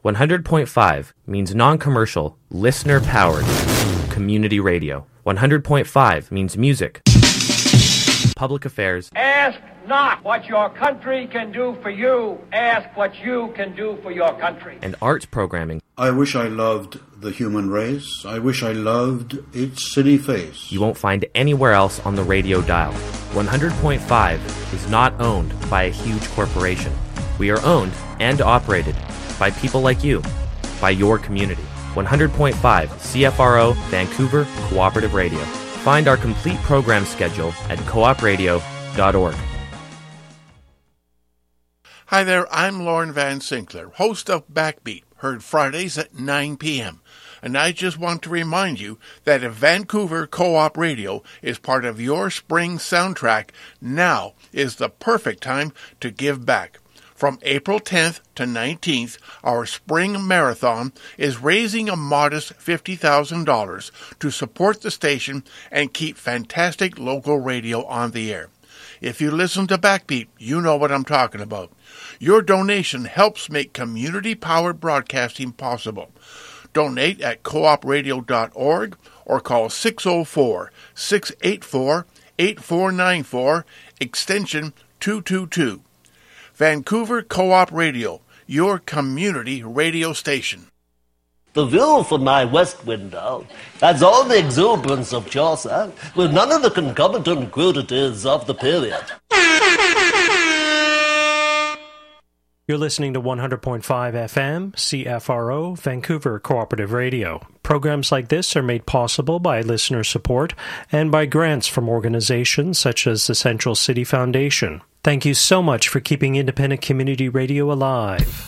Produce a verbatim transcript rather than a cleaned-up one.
one hundred point five means non-commercial, listener-powered community radio. one hundred point five means music, public affairs. Ask not what your country can do for you. Ask what you can do for your country. And arts programming. I wish I loved the human race. I wish I loved its city face. You won't find anywhere else on the radio dial. one hundred point five is not owned by a huge corporation. We are owned and operated by people like you, by your community. one hundred point five C F R O Vancouver Cooperative Radio. Find our complete program schedule at coop radio dot org. Hi there, I'm Lauren Van Sinclair, host of Backbeat, heard Fridays at nine p.m. And I just want to remind you that if Vancouver Co-op Radio is part of your spring soundtrack, now is the perfect time to give back. From April tenth to nineteenth, our spring marathon is raising a modest fifty thousand dollars to support the station and keep fantastic local radio on the air. If you listen to Backbeat, you know what I'm talking about. Your donation helps make community-powered broadcasting possible. Donate at coop radio dot org or call six oh four, six eight four, eight four nine four, extension two two two. Vancouver Co-op Radio, your community radio station. The view from my west window has all the exuberance of Chaucer, with none of the concomitant crudities of the period. You're listening to one hundred point five F M, C F R O, Vancouver Cooperative Radio. Programs like this are made possible by listener support and by grants from organizations such as the Central City Foundation. Thank you so much for keeping independent community radio alive.